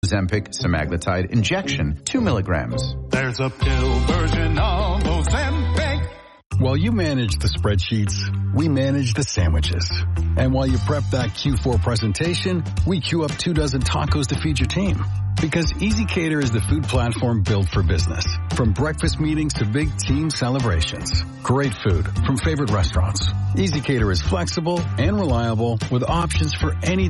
Ozempic semaglutide injection, 2 milligrams. There's a pill version of Ozempic. While you manage the spreadsheets, we manage the sandwiches. And while you prep that Q4 presentation, we queue up 2 dozen tacos to feed your team. Because Easy Cater is the food platform built for business. From breakfast meetings to big team celebrations. Great food from favorite restaurants. Easy Cater is flexible and reliable with options for any